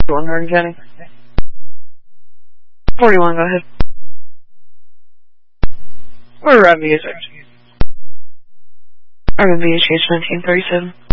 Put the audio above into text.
41 Garden County. 41, go ahead. Where Robbie is it? RMB is case 1937.